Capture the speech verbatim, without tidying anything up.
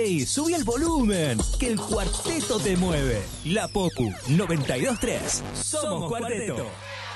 ¡Ey! ¡Subí el volumen! Que el cuarteto te mueve. La Popu noventa y dos tres. Somos Cuarteto.